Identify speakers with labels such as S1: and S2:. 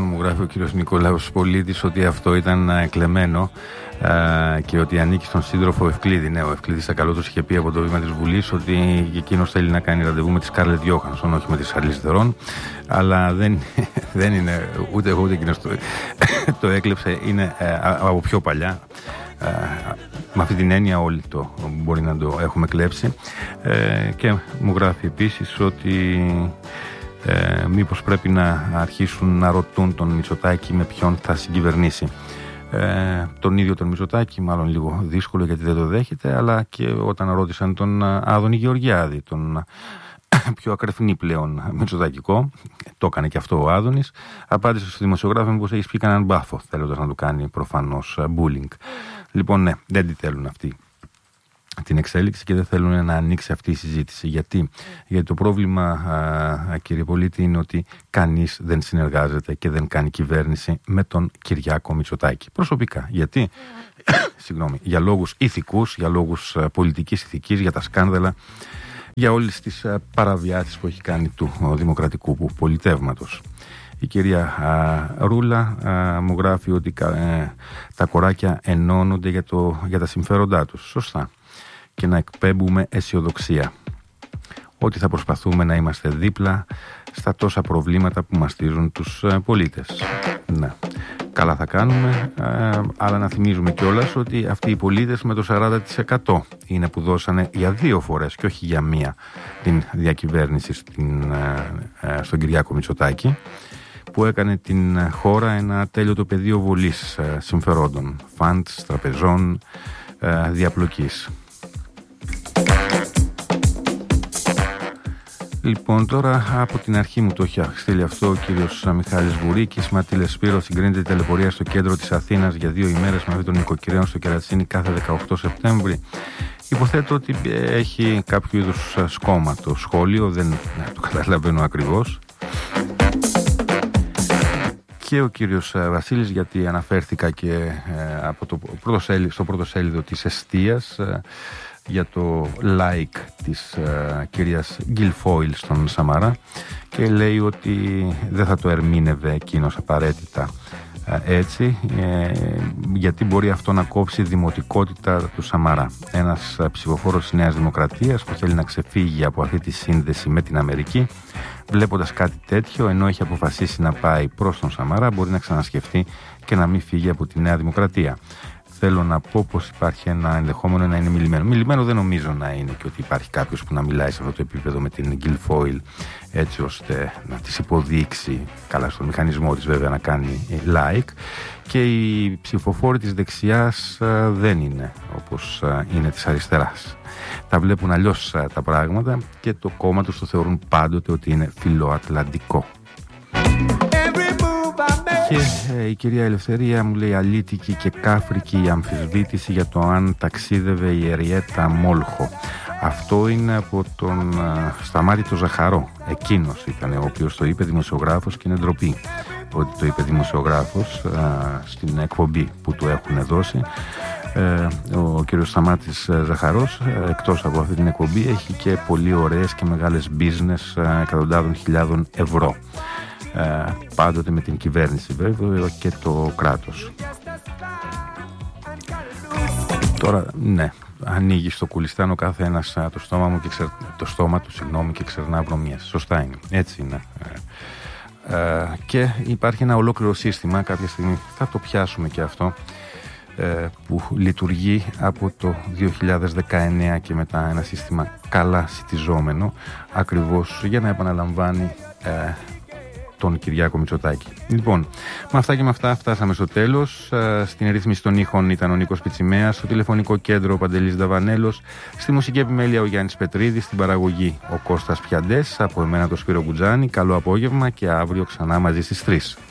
S1: λοιπόν, μου γράφει ο κύριος Νικολάος Πολίτης ότι αυτό ήταν κλεμμένο και ότι ανήκει στον σύντροφο Ευκλήδη. Ναι, ο Ευκλήδης Ακαλώτος είχε πει από το βήμα της Βουλής ότι εκείνος θέλει να κάνει ραντεβού με τη Σκάρλετ Γιόχανσον, όχι με τη Σαρλίζ Θερόν. Αλλά δεν είναι ούτε εγώ ούτε εκείνος το έκλεψε, είναι από πιο παλιά. Με αυτή την έννοια όλοι το μπορεί να το έχουμε κλέψει. Και μου γράφει επίσης ότι μήπως πρέπει να αρχίσουν να ρωτούν τον Μητσοτάκη με ποιον θα συγκυβερνήσει. Τον ίδιο τον Μητσοτάκη, μάλλον λίγο δύσκολο γιατί δεν το δέχεται, αλλά και όταν ρώτησαν τον Άδωνη Γεωργιάδη, τον πιο ακρεφνή πλέον Μητσοτακικό, το έκανε και αυτό ο Άδωνης, απάντησε στο δημοσιογράφο πως έχεις πει κανέναν μπάφο, θέλοντας να του κάνει προφανώς bullying. Λοιπόν, ναι, δεν τη θέλουν αυτή την εξέλιξη και δεν θέλουν να ανοίξει αυτή η συζήτηση. Γιατί το πρόβλημα, κύριε Πολίτη, είναι ότι κανείς δεν συνεργάζεται και δεν κάνει κυβέρνηση με τον Κυριάκο Μητσοτάκη. Προσωπικά. Γιατί? Συγγνώμη, για λόγους ηθικούς, για λόγους πολιτικής ηθικής, για τα σκάνδαλα, για όλες τις παραβιάσεις που έχει κάνει του δημοκρατικού πολιτεύματος. Η κυρία Ρούλα μου γράφει ότι τα κοράκια ενώνονται για τα συμφέροντά τους. Σωστά. Και να εκπέμπουμε αισιοδοξία. Ότι θα προσπαθούμε να είμαστε δίπλα στα τόσα προβλήματα που μαστίζουν τους πολίτες. Ναι. Καλά θα κάνουμε, αλλά να θυμίζουμε κιόλας ότι αυτοί οι πολίτες με το 40% είναι που δώσανε για 2 φορές και όχι για μία την διακυβέρνηση στον Κυριάκο Μητσοτάκη, που έκανε την χώρα ένα τέλειο πεδίο βολής συμφερόντων, φαντς, τραπεζών, διαπλοκής. Λοιπόν, τώρα από την αρχή μου το έχει στείλει αυτό ο κύριος Μιχάλης Βουρίκης. Ματήλε Σπύρο, συγκρίνεται η τηλεπορία στο κέντρο της Αθήνας για 2 ημέρες με αυτή των νοικοκυρέων στο Κερατσίνι κάθε 18 Σεπτέμβρη. Υποθέτω ότι έχει κάποιο είδους σκόμμα το σχόλιο, δεν το καταλαβαίνω ακριβώς. Και ο κύριος Βασίλης, γιατί αναφέρθηκα και στο πρώτο σέλιδο της Εστίας για το like της κυρίας Γκιλφόιλ στον Σαμαρά, και λέει ότι δεν θα το ερμήνευε εκείνος απαραίτητα έτσι, γιατί μπορεί αυτό να κόψει δημοτικότητα του Σαμαρά. Ένας ψηφοφόρος της Νέας Δημοκρατίας που θέλει να ξεφύγει από αυτή τη σύνδεση με την Αμερική, βλέποντας κάτι τέτοιο, ενώ έχει αποφασίσει να πάει προς τον Σαμαρά, μπορεί να ξανασκεφτεί και να μην φύγει από τη Νέα Δημοκρατία. Θέλω να πω πως υπάρχει ένα ενδεχόμενο να είναι μιλημένο. Μιλημένο δεν νομίζω να είναι, και ότι υπάρχει κάποιος που να μιλάει σε αυτό το επίπεδο με την Γκιλφόιλ έτσι ώστε να της υποδείξει, καλά στον μηχανισμό της βέβαια, να κάνει like. Και οι ψηφοφόροι της δεξιάς δεν είναι όπως είναι της αριστεράς. Τα βλέπουν αλλιώς τα πράγματα και το κόμμα τους το θεωρούν πάντοτε ότι είναι φιλοατλαντικό. Και η κυρία Ελευθερία μου λέει αλήτικη και κάφρικη η αμφισβήτηση για το αν ταξίδευε η Εριέτα Μόλχο. Αυτό είναι από τον Σταμάτη το Ζαχαρό. Εκείνος ήταν ο οποίος το είπε δημοσιογράφος, και είναι ντροπή ότι το είπε δημοσιογράφος στην εκπομπή που του έχουν δώσει. Ο κύριος Σταμάτης Ζαχαρός, εκτός από αυτή την εκπομπή, έχει και πολύ ωραίες και μεγάλες business εκατοντάδων χιλιάδων ευρώ. Πάντοτε με την κυβέρνηση βέβαια και το κράτος. Τώρα, ναι, ανοίγει στο κουλιστάν ο κάθε ένας το στόμα του και ξερνά βρωμιές. Σωστά είναι, έτσι είναι. Και υπάρχει ένα ολόκληρο σύστημα, κάποια στιγμή θα το πιάσουμε και αυτό, που λειτουργεί από το 2019 και μετά, ένα σύστημα καλά σιτιζόμενο, ακριβώς για να επαναλαμβάνει τον Κυριάκο Μητσοτάκη. Λοιπόν, με αυτά και με αυτά φτάσαμε στο τέλος. Στην ρύθμιση των ήχων ήταν ο Νίκος Πιτσιμέας, στο τηλεφωνικό κέντρο ο Παντελής Δαβανέλος, στη μουσική επιμέλεια ο Γιάννης Πετρίδης, στην παραγωγή ο Κώστας Πιαντές, από εμένα το Σπύρο Γκουτζάνη. Καλό απόγευμα και αύριο ξανά μαζί στις 3.